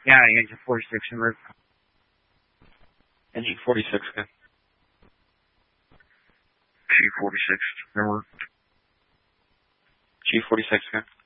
Yeah, engine 46 en route. Engine 46, good. G46 en route. G46, good.